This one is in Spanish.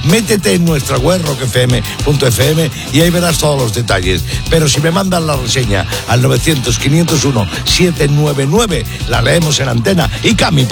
métete en nuestra web rockfm.fm y ahí verás todos los detalles. Pero si me mandan la reseña al 900-501-799, la leemos en antena y Cami